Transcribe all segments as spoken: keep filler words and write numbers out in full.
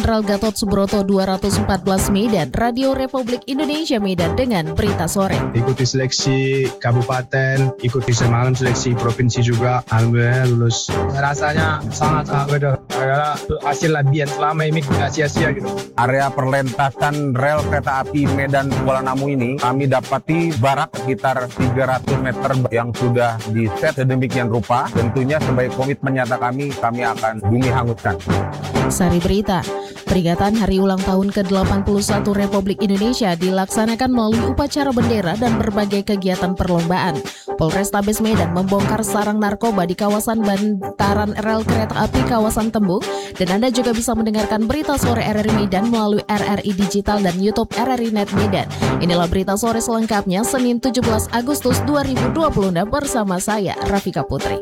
Jenderal Gatot Subroto dua ratus empat belas Medan, Radio Republik Indonesia Medan dengan berita sore. Ikuti seleksi kabupaten, ikuti semalam seleksi provinsi juga, alhamdulillah lulus. Rasanya sangat sangat beda, karena hasil latihan selama ini nggak sia-sia gitu. Area perlintasan rel kereta api Medan Kuala Namu ini kami dapati barak sekitar tiga ratus meter yang sudah di-set sedemikian rupa. Tentunya sebagai komitmen nyata kami, kami akan bumi hanguskan. Sari Berita. Peringatan Hari Ulang Tahun ke delapan puluh satu Republik Indonesia dilaksanakan melalui upacara bendera dan berbagai kegiatan perlombaan. Polrestabes Medan membongkar sarang narkoba di kawasan bantaran rel kereta api kawasan Tembung, dan Anda juga bisa mendengarkan berita sore R R I Medan melalui R R I Digital dan YouTube R R I Net Medan. Inilah berita sore selengkapnya Senin tujuh belas Agustus dua ribu dua puluh enam bersama saya Rafika Putri.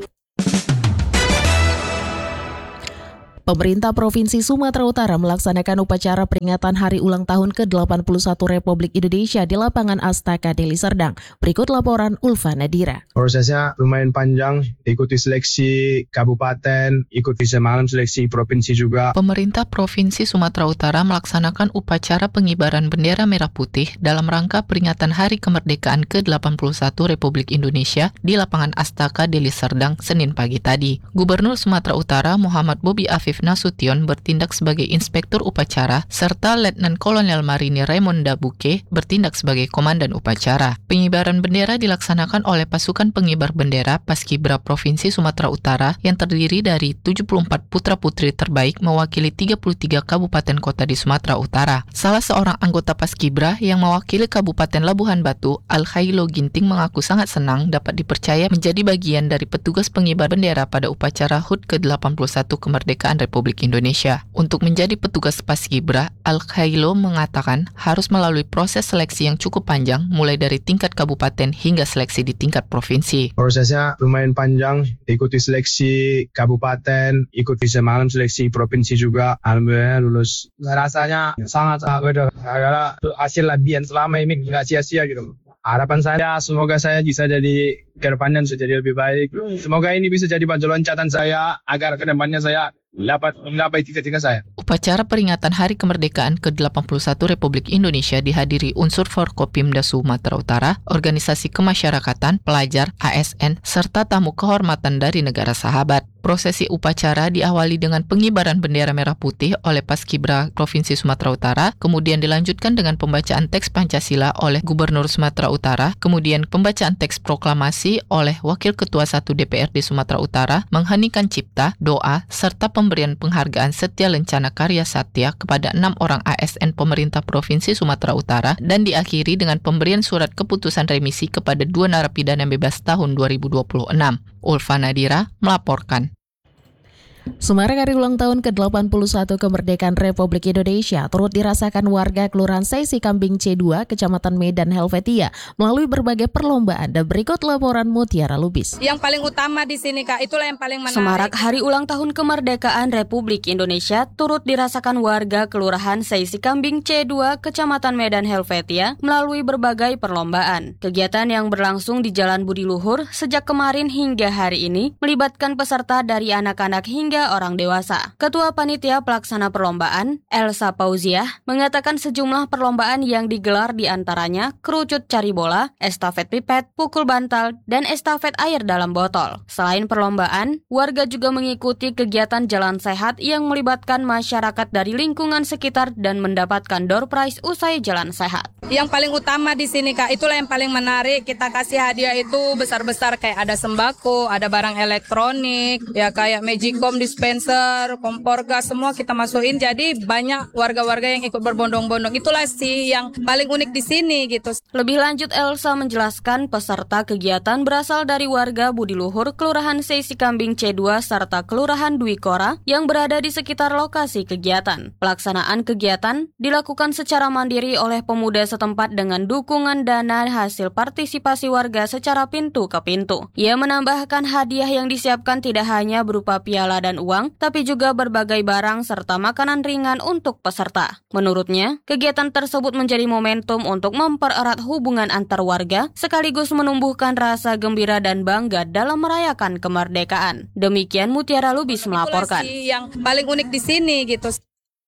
Pemerintah Provinsi Sumatera Utara melaksanakan upacara peringatan Hari Ulang Tahun ke delapan puluh satu Republik Indonesia di lapangan Astaka Deli Serdang. Berikut laporan Ulfa Nadira. Prosesnya lumayan panjang, ikuti seleksi kabupaten, ikuti semalam seleksi provinsi juga. Pemerintah Provinsi Sumatera Utara melaksanakan upacara pengibaran bendera merah putih dalam rangka peringatan Hari Kemerdekaan ke delapan puluh satu Republik Indonesia di lapangan Astaka Deli Serdang Senin pagi tadi. Gubernur Sumatera Utara Muhammad Bobi Afif Nasution bertindak sebagai inspektur upacara serta Letnan Kolonel Marinir Raimonda Buke bertindak sebagai komandan upacara. Pengibaran bendera dilaksanakan oleh pasukan pengibar bendera Paskibra Provinsi Sumatera Utara yang terdiri dari tujuh puluh empat putra-putri terbaik mewakili tiga puluh tiga kabupaten kota di Sumatera Utara. Salah seorang anggota Paskibra yang mewakili Kabupaten Labuhan Batu, Al-Khailo Ginting, mengaku sangat senang dapat dipercaya menjadi bagian dari petugas pengibar bendera pada upacara H U T ke delapan puluh satu kemerdekaan Republik Indonesia. Untuk menjadi petugas Paskibra, Al-Khailo mengatakan harus melalui proses seleksi yang cukup panjang mulai dari tingkat kabupaten hingga seleksi di tingkat provinsi. Prosesnya lumayan panjang, ikuti seleksi kabupaten, ikuti semalam seleksi provinsi juga, alhamdulillah lulus. Rasanya sangat sangat beda, karena hasil latihan selama ini nggak sia-sia gitu. Harapan saya semoga saya bisa jadi kedepannya bisa jadi lebih baik. Semoga ini bisa jadi batu loncatan saya agar kedepannya saya dapat menggapai cita-cita saya. Upacara peringatan Hari Kemerdekaan ke delapan puluh satu Republik Indonesia dihadiri unsur Forkopimda Sumatera Utara, organisasi kemasyarakatan, pelajar, A S N, serta tamu kehormatan dari negara sahabat. Prosesi upacara diawali dengan pengibaran bendera merah putih oleh Paskibra Provinsi Sumatera Utara, kemudian dilanjutkan dengan pembacaan teks Pancasila oleh Gubernur Sumatera Utara, kemudian pembacaan teks proklamasi oleh Wakil Ketua satu D P R D Sumatera Utara, mengheningkan cipta, doa, serta pemberian penghargaan Setya Lencana Karya Satya kepada enam orang A S N pemerintah Provinsi Sumatera Utara, dan diakhiri dengan pemberian surat keputusan remisi kepada dua narapidana bebas tahun dua ribu dua puluh enam. Ulfa Nadira melaporkan. Semarak Hari Ulang Tahun ke delapan puluh satu Kemerdekaan Republik Indonesia turut dirasakan warga Kelurahan Sesi Kambing C dua, Kecamatan Medan Helvetia melalui berbagai perlombaan, dan berikut laporan Mutiara Lubis. Yang paling utama di sini, Kak, itulah yang paling menarik. Semarak Hari Ulang Tahun Kemerdekaan Republik Indonesia turut dirasakan warga Kelurahan Sesi Kambing C dua, Kecamatan Medan Helvetia melalui berbagai perlombaan. Kegiatan yang berlangsung di Jalan Budi Luhur sejak kemarin hingga hari ini melibatkan peserta dari anak-anak hingga orang dewasa. Ketua Panitia Pelaksana Perlombaan, Elsa Pauziah, mengatakan sejumlah perlombaan yang digelar diantaranya kerucut cari bola, estafet pipet, pukul bantal, dan estafet air dalam botol. Selain perlombaan, warga juga mengikuti kegiatan jalan sehat yang melibatkan masyarakat dari lingkungan sekitar dan mendapatkan door prize usai jalan sehat. Yang paling utama di sini, Kak, itulah yang paling menarik. Kita kasih hadiah itu besar-besar, kayak ada sembako, ada barang elektronik, ya kayak Magicom dispenser, kompor gas, semua kita masukin. Jadi banyak warga-warga yang ikut berbondong-bondong. Itulah sih yang paling unik di sini gitu. Lebih lanjut, Elsa menjelaskan peserta kegiatan berasal dari warga Budi Luhur, Kelurahan Sesi Kambing C dua, serta Kelurahan Dwi Kora yang berada di sekitar lokasi kegiatan. Pelaksanaan kegiatan dilakukan secara mandiri oleh pemuda setempat dengan dukungan dana hasil partisipasi warga secara pintu ke pintu. Ia menambahkan hadiah yang disiapkan tidak hanya berupa piala dan uang, tapi juga berbagai barang serta makanan ringan untuk peserta. Menurutnya, kegiatan tersebut menjadi momentum untuk mempererat hubungan antar warga, sekaligus menumbuhkan rasa gembira dan bangga dalam merayakan kemerdekaan. Demikian Mutiara Lubis melaporkan. Itulah sih yang paling unik di sini gitu.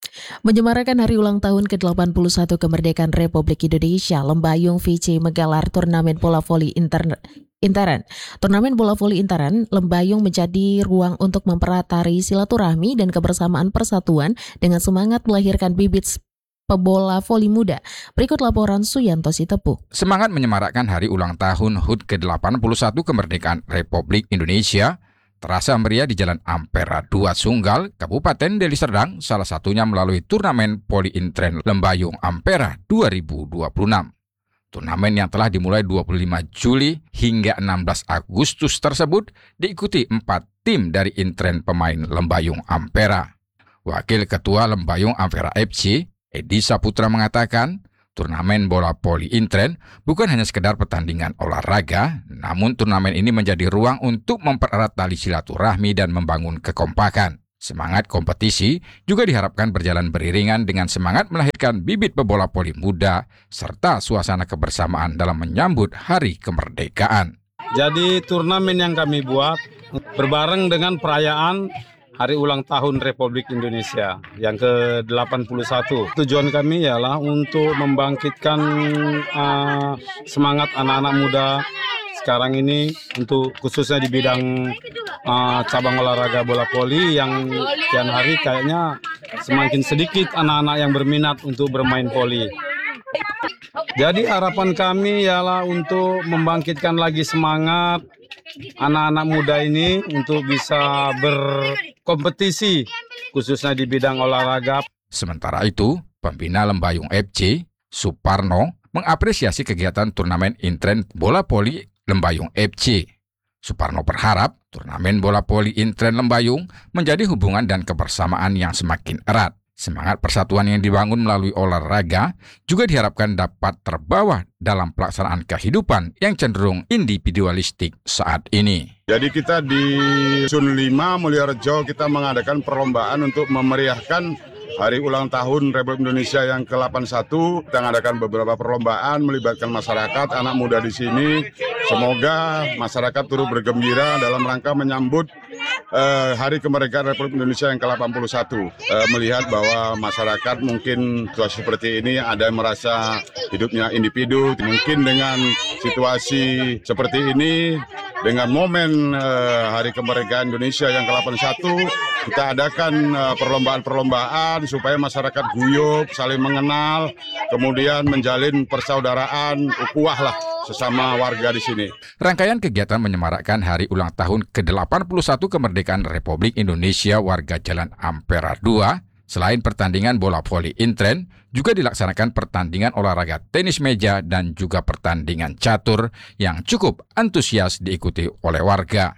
Menyemarakan hari ulang tahun ke delapan puluh satu kemerdekaan Republik Indonesia, Lembayung V C menggelar turnamen bola voli inter Intern. Turnamen bola voli intern Lembayung menjadi ruang untuk memperatari silaturahmi dan kebersamaan persatuan dengan semangat melahirkan bibit pebola voli muda. Berikut laporan Suyanto Sitepu. Semangat menyemarakkan hari ulang tahun H U T ke delapan puluh satu kemerdekaan Republik Indonesia terasa meriah di Jalan Ampera dua Sunggal, Kabupaten Deli Serdang, salah satunya melalui turnamen Poli Intren Lembayung Ampera dua ribu dua puluh enam. Turnamen yang telah dimulai dua puluh lima Juli hingga enam belas Agustus tersebut diikuti empat tim dari Intren pemain Lembayung Ampera. Wakil Ketua Lembayung Ampera F C, Edi Saputra mengatakan, turnamen bola poli Intren bukan hanya sekedar pertandingan olahraga, namun turnamen ini menjadi ruang untuk mempererat tali silaturahmi dan membangun kekompakan. Semangat kompetisi juga diharapkan berjalan beriringan dengan semangat melahirkan bibit pebola voli muda serta suasana kebersamaan dalam menyambut hari kemerdekaan. Jadi turnamen yang kami buat berbareng dengan perayaan Hari Ulang Tahun Republik Indonesia yang ke delapan puluh satu. Tujuan kami ialah untuk membangkitkan uh, semangat anak-anak muda sekarang ini, untuk khususnya di bidang uh, cabang olahraga bola voli yang kian hari kayaknya semakin sedikit anak-anak yang berminat untuk bermain voli. Jadi harapan kami ialah untuk membangkitkan lagi semangat anak-anak muda ini untuk bisa berkompetisi khususnya di bidang olahraga. Sementara itu, pembina Lembayung F C, Suparno, mengapresiasi kegiatan turnamen Intren bola voli Lembayung F C. Suparno berharap turnamen bola voli Intren Lembayung menjadi hubungan dan kebersamaan yang semakin erat. Semangat persatuan yang dibangun melalui olahraga juga diharapkan dapat terbawa dalam pelaksanaan kehidupan yang cenderung individualistik saat ini. Jadi kita di Sun lima Mulyorejo kita mengadakan perlombaan untuk memeriahkan Hari Ulang Tahun Republik Indonesia yang ke delapan puluh satu. Kita mengadakan beberapa perlombaan melibatkan masyarakat, anak muda di sini. Semoga masyarakat turut bergembira dalam rangka menyambut uh, Hari Kemerdekaan Republik Indonesia yang ke delapan puluh satu. Uh, melihat bahwa masyarakat mungkin situasi seperti ini ada yang merasa hidupnya individu. Mungkin dengan situasi seperti ini, dengan momen uh, Hari Kemerdekaan Indonesia yang ke delapan puluh satu, kita adakan uh, perlombaan-perlombaan supaya masyarakat guyup, saling mengenal, kemudian menjalin persaudaraan, ukhuwah lah sesama warga di sini. Rangkaian kegiatan menyemarakkan Hari Ulang Tahun ke delapan puluh satu kemerdekaan Republik Indonesia warga Jalan Ampera dua, selain pertandingan bola voli Intren, juga dilaksanakan pertandingan olahraga tenis meja dan juga pertandingan catur yang cukup antusias diikuti oleh warga.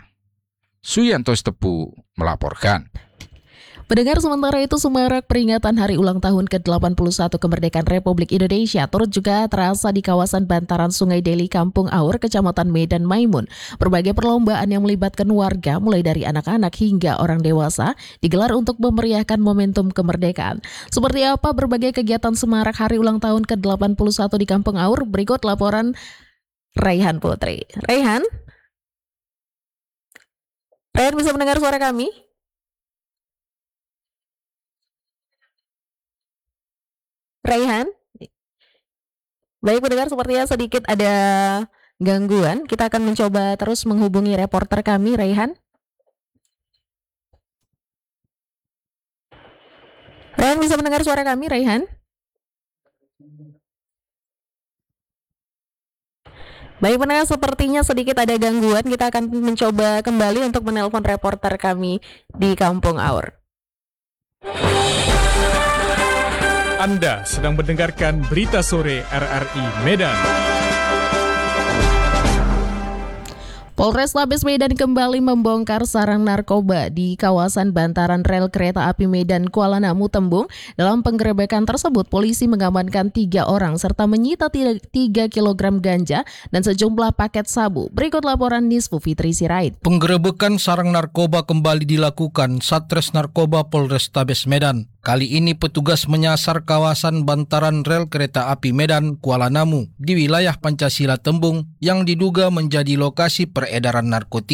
Suyanto Sitepu melaporkan. Pendengar, sementara itu semarak peringatan Hari Ulang Tahun ke delapan puluh satu kemerdekaan Republik Indonesia turut juga terasa di kawasan bantaran Sungai Deli, Kampung Aur, Kecamatan Medan Maimun. Berbagai perlombaan yang melibatkan warga mulai dari anak-anak hingga orang dewasa digelar untuk memeriahkan momentum kemerdekaan. Seperti apa berbagai kegiatan semarak Hari Ulang Tahun ke delapan puluh satu di Kampung Aur? Berikut laporan Raihan Putri. Raihan? Raihan bisa mendengar suara kami? Raihan? Baik pendengar, sepertinya sedikit ada gangguan. Kita akan mencoba terus menghubungi reporter kami, Raihan. Raihan bisa mendengar suara kami, Raihan? Baik pendengar, sepertinya sedikit ada gangguan. Kita akan mencoba kembali untuk menelpon reporter kami di Kampung Aur. Anda sedang mendengarkan Berita Sore R R I Medan. Polrestabes Medan kembali membongkar sarang narkoba di kawasan bantaran rel kereta api Medan Kuala Namu Tembung. Dalam penggerebekan tersebut, polisi mengamankan tiga orang serta menyita tiga kilogram ganja dan sejumlah paket sabu. Berikut laporan Nisfu Fitri Sirait. Penggerebekan sarang narkoba kembali dilakukan Satres Narkoba Polrestabes Medan. Kali ini petugas menyasar kawasan bantaran rel kereta api Medan Kuala Namu di wilayah Pancasila Tembung yang diduga menjadi lokasi peredaran narkotika.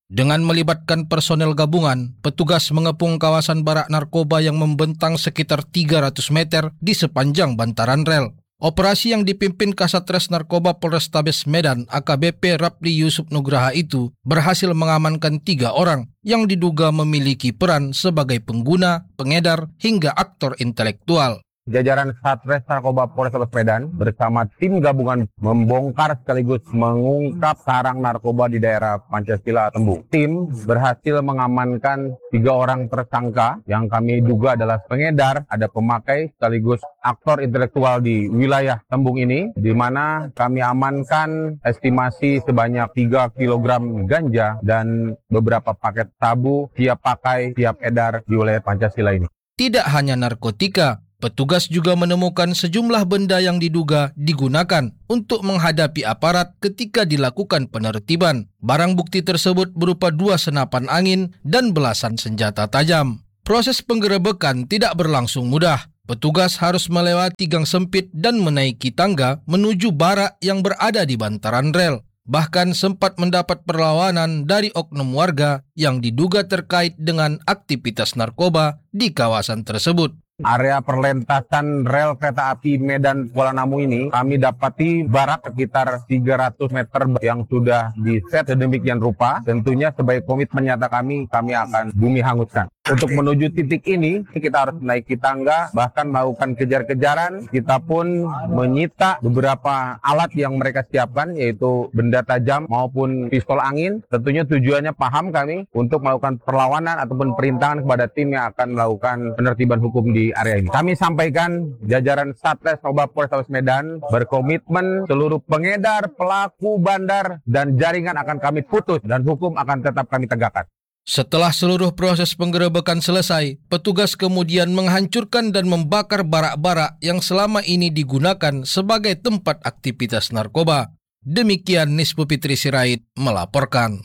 Dengan melibatkan personel gabungan, petugas mengepung kawasan barak narkoba yang membentang sekitar tiga ratus meter di sepanjang bantaran rel. Operasi yang dipimpin Kasatres Narkoba Polrestabes Medan A K B P Rapli Yusuf Nugraha itu berhasil mengamankan tiga orang yang diduga memiliki peran sebagai pengguna, pengedar, hingga aktor intelektual. Jajaran Satres Narkoba Polrestabes Medan bersama tim gabungan membongkar sekaligus mengungkap sarang narkoba di daerah Pancasila Tembung. Tim berhasil mengamankan tiga orang tersangka yang kami duga adalah pengedar, ada pemakai sekaligus aktor intelektual di wilayah Tembung ini, di mana kami amankan estimasi sebanyak tiga kilogram ganja dan beberapa paket sabu siap pakai, siap edar di wilayah Pancasila ini. Tidak hanya narkotika, petugas juga menemukan sejumlah benda yang diduga digunakan untuk menghadapi aparat ketika dilakukan penertiban. Barang bukti tersebut berupa dua senapan angin dan belasan senjata tajam. Proses penggerebekan tidak berlangsung mudah. Petugas harus melewati gang sempit dan menaiki tangga menuju barak yang berada di bantaran rel. Bahkan sempat mendapat perlawanan dari oknum warga yang diduga terkait dengan aktivitas narkoba di kawasan tersebut. Area perlintasan rel kereta api Medan Kuala Namu ini kami dapati barak sekitar tiga ratus meter yang sudah diset sedemikian rupa. Tentunya sebagai komitmen nyata kami, kami akan bumi hanguskan. Untuk menuju titik ini, kita harus naiki tangga, bahkan melakukan kejar-kejaran. Kita pun menyita beberapa alat yang mereka siapkan, yaitu benda tajam maupun pistol angin. Tentunya tujuannya paham kami untuk melakukan perlawanan ataupun perintangan kepada tim yang akan melakukan penertiban hukum di area ini. Kami sampaikan jajaran Satres Narkoba Polrestabes Medan berkomitmen seluruh pengedar, pelaku, bandar, dan jaringan akan kami putus dan hukum akan tetap kami tegakkan. Setelah seluruh proses penggerebekan selesai, petugas kemudian menghancurkan dan membakar barak-barak yang selama ini digunakan sebagai tempat aktivitas narkoba. Demikian Nispu Fitri Sirait melaporkan.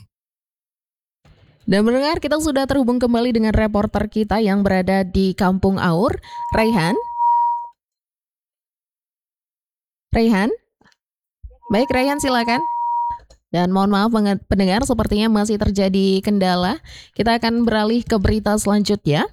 Dan mendengar, kita sudah terhubung kembali dengan reporter kita yang berada di Kampung Aur, Raihan. Raihan? Baik, Raihan silakan. Dan mohon maaf pendengar, sepertinya masih terjadi kendala. Kita akan beralih ke berita selanjutnya.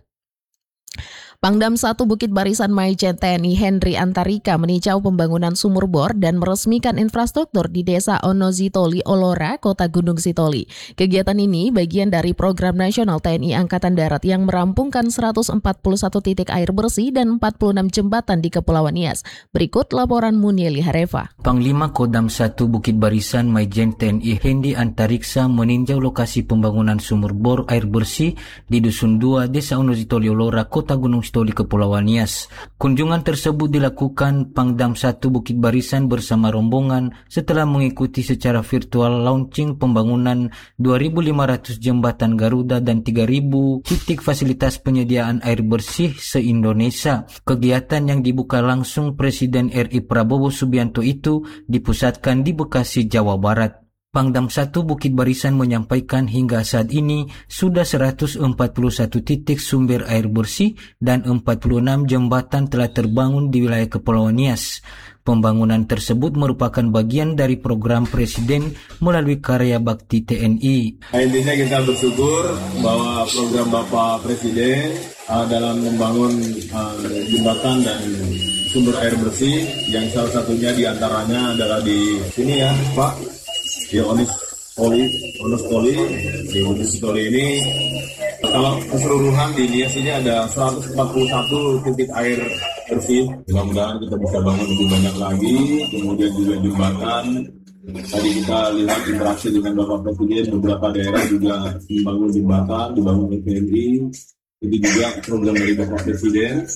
Pangdam satu Bukit Barisan Maijen T N I Henry Antarika meninjau pembangunan sumur bor dan meresmikan infrastruktur di Desa Onozitoli Olora, Kota Gunung Sitoli. Kegiatan ini bagian dari program nasional T N I Angkatan Darat yang merampungkan seratus empat puluh satu titik air bersih dan empat puluh enam jembatan di Kepulauan Nias. Berikut laporan Munieli Hareva. Panglima Kodam satu Bukit Barisan Maijen T N I Henry Antariksa meninjau lokasi pembangunan sumur bor air bersih di Dusun dua, Desa Onozitoli Olora, Kota Gunung Sitoli, Kepulauan Nias. Kunjungan tersebut dilakukan Pangdam satu Bukit Barisan bersama rombongan setelah mengikuti secara virtual launching pembangunan dua ribu lima ratus jembatan Garuda dan tiga ribu titik fasilitas penyediaan air bersih se-Indonesia. Kegiatan yang dibuka langsung Presiden R I Prabowo Subianto itu dipusatkan di Bekasi, Jawa Barat. Pangdam satu Bukit Barisan menyampaikan hingga saat ini sudah seratus empat puluh satu titik sumber air bersih dan empat puluh enam jembatan telah terbangun di wilayah Kepulauan Nias. Pembangunan tersebut merupakan bagian dari program Presiden melalui Karya Bakti T N I. Intinya kita bersyukur bahwa program Bapak Presiden uh, dalam membangun uh, jembatan dan sumber air bersih yang salah satunya diantaranya adalah di sini ya Pak. Di Onis Poli, Onis Poli, di Onis Poli ini, kalau keseluruhan di Nias ini ada seratus empat puluh satu titik air bersih. Mudah-mudahan kita bisa bangun lebih banyak lagi, kemudian juga jembatan. Tadi kita lihat interaksi dengan Bapak Presiden, beberapa daerah juga membangun jembatan, dibangun T N I. Itu juga program dari Bapak Presiden.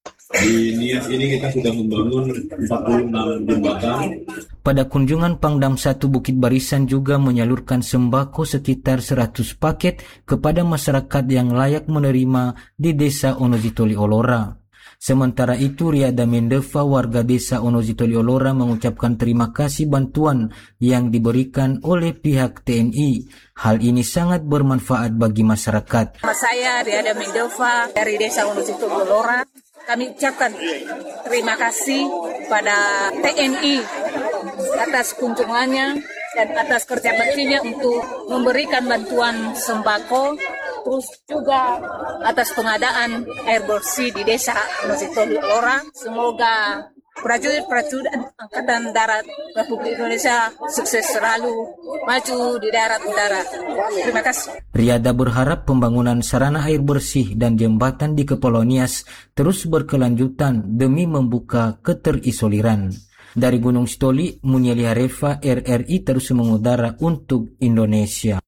Di Nias ini kita sudah membangun empat puluh enam jembatan. Pada kunjungan Pangdam satu Bukit Barisan juga menyalurkan sembako sekitar seratus paket kepada masyarakat yang layak menerima di Desa Onozitoli Olora. Sementara itu, Riada Mendeva, warga Desa Onozitoli Olora, mengucapkan terima kasih bantuan yang diberikan oleh pihak T N I. Hal ini sangat bermanfaat bagi masyarakat. Saya Riada Mendeva dari Desa Onozitoli Olora. Kami ucapkan terima kasih pada T N I atas kunjungannya dan atas kerja baktinya untuk memberikan bantuan sembako, terus juga atas pengadaan air bersih di desa Nositoli Lora. Semoga prajurit-prajurit Angkatan Darat Republik Indonesia sukses selalu, maju di darat udara. Terima kasih. Riada berharap pembangunan sarana air bersih dan jembatan di Kepulauan Nias terus berkelanjutan demi membuka keterisoliran. Dari Gunung Sitoli, Munyeli Harefa, R R I terus mengudara untuk Indonesia.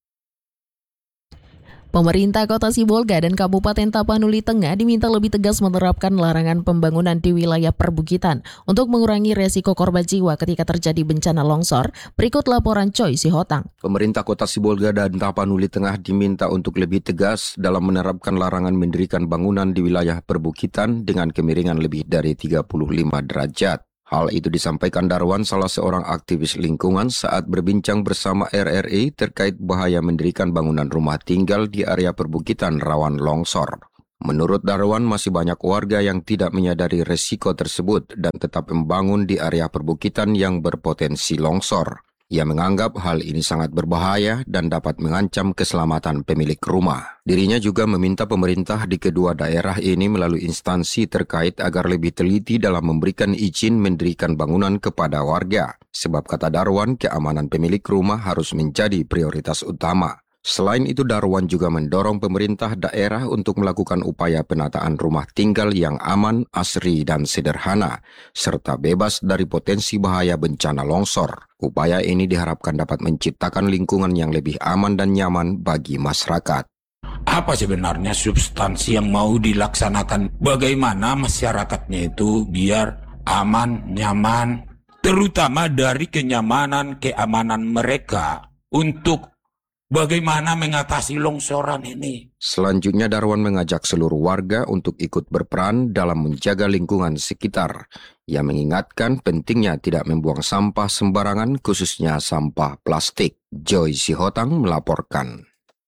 Pemerintah Kota Sibolga dan Kabupaten Tapanuli Tengah diminta lebih tegas menerapkan larangan pembangunan di wilayah perbukitan untuk mengurangi resiko korban jiwa ketika terjadi bencana longsor. Berikut laporan Choi Sihotang. Pemerintah Kota Sibolga dan Tapanuli Tengah diminta untuk lebih tegas dalam menerapkan larangan mendirikan bangunan di wilayah perbukitan dengan kemiringan lebih dari tiga puluh lima derajat. Hal itu disampaikan Darwan, salah seorang aktivis lingkungan, saat berbincang bersama R R I terkait bahaya mendirikan bangunan rumah tinggal di area perbukitan rawan longsor. Menurut Darwan, masih banyak warga yang tidak menyadari resiko tersebut dan tetap membangun di area perbukitan yang berpotensi longsor. Ia menganggap hal ini sangat berbahaya dan dapat mengancam keselamatan pemilik rumah. Dirinya juga meminta pemerintah di kedua daerah ini melalui instansi terkait agar lebih teliti dalam memberikan izin mendirikan bangunan kepada warga. Sebab kata Darwan, keamanan pemilik rumah harus menjadi prioritas utama. Selain itu, Darwan juga mendorong pemerintah daerah untuk melakukan upaya penataan rumah tinggal yang aman, asri, dan sederhana, serta bebas dari potensi bahaya bencana longsor. Upaya ini diharapkan dapat menciptakan lingkungan yang lebih aman dan nyaman bagi masyarakat. Apa sebenarnya substansi yang mau dilaksanakan? Bagaimana masyarakatnya itu biar aman, nyaman, terutama dari kenyamanan, keamanan mereka untuk bagaimana mengatasi longsoran ini. Selanjutnya, Darwan mengajak seluruh warga untuk ikut berperan dalam menjaga lingkungan sekitar. Ia mengingatkan pentingnya tidak membuang sampah sembarangan, khususnya sampah plastik. Joy Sihotang melaporkan.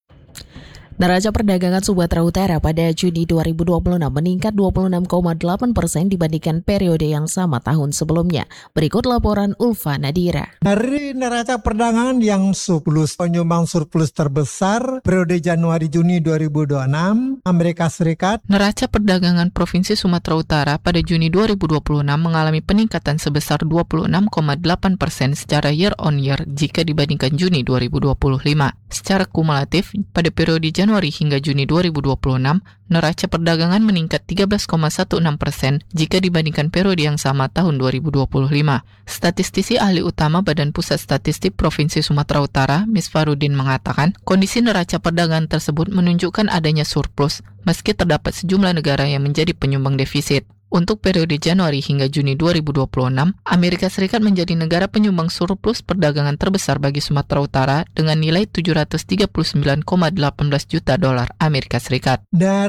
Neraca perdagangan Sumatera Utara pada Juni dua ribu dua puluh enam meningkat dua puluh enam koma delapan persen dibandingkan periode yang sama tahun sebelumnya. Berikut laporan Ulfa Nadira. Dari neraca perdagangan yang surplus, penyumbang surplus terbesar periode Januari-Juni dua ribu dua puluh enam, Amerika Serikat. Neraca perdagangan Provinsi Sumatera Utara pada Juni dua ribu dua puluh enam mengalami peningkatan sebesar dua puluh enam koma delapan persen secara year on year jika dibandingkan Juni dua ribu dua puluh lima. Secara kumulatif, pada periode Januari hingga Juni dua ribu dua puluh enam, neraca perdagangan meningkat tiga belas koma enam belas persen jika dibandingkan periode yang sama tahun dua ribu dua puluh lima. Statistisi ahli utama Badan Pusat Statistik Provinsi Sumatera Utara, Misfarudin, mengatakan kondisi neraca perdagangan tersebut menunjukkan adanya surplus, meski terdapat sejumlah negara yang menjadi penyumbang defisit. Untuk periode Januari hingga Juni dua ribu dua puluh enam, Amerika Serikat menjadi negara penyumbang surplus perdagangan terbesar bagi Sumatera Utara dengan nilai tujuh ratus tiga puluh sembilan koma delapan belas juta dolar Amerika Serikat.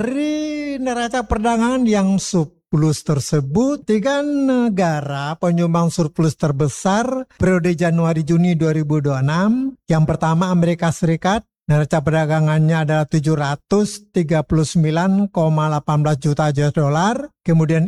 Dari neraca perdagangan yang surplus tersebut, tiga negara penyumbang surplus terbesar periode Januari-Juni dua ribu dua puluh enam. Yang pertama Amerika Serikat. Neraca perdagangannya adalah tujuh ratus tiga puluh sembilan koma delapan belas juta U S dollar. Kemudian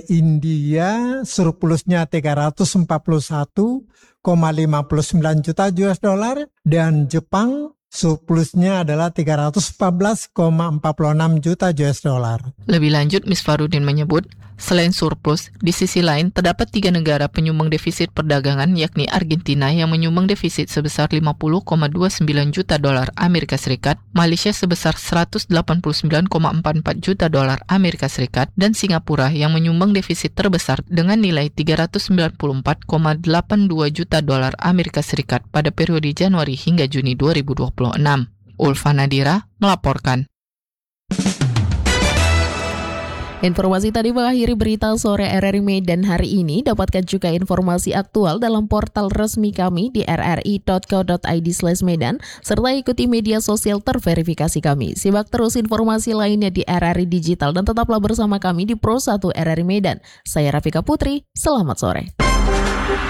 India surplusnya tiga ratus empat puluh satu koma lima puluh sembilan juta U S dollar. Dan Jepang surplusnya adalah tiga ratus empat belas koma empat puluh enam juta U S dollar. Lebih lanjut, Misfarudin menyebut, selain surplus, di sisi lain terdapat tiga negara penyumbang defisit perdagangan, yakni Argentina yang menyumbang defisit sebesar lima puluh koma dua sembilan juta dolar Amerika Serikat, Malaysia sebesar seratus delapan puluh sembilan koma empat empat juta dolar Amerika Serikat, dan Singapura yang menyumbang defisit terbesar dengan nilai tiga ratus sembilan puluh empat koma delapan dua juta dolar Amerika Serikat pada periode Januari hingga Juni dua ribu dua puluh enam. Ulfa Nadira melaporkan. Informasi tadi mengakhiri berita sore R R I Medan hari ini. Dapatkan juga informasi aktual dalam portal resmi kami di r r i dot co dot i d slash medan serta ikuti media sosial terverifikasi kami. Simak terus informasi lainnya di R R I Digital dan tetaplah bersama kami di Pro satu R R I Medan. Saya Rafika Putri, selamat sore.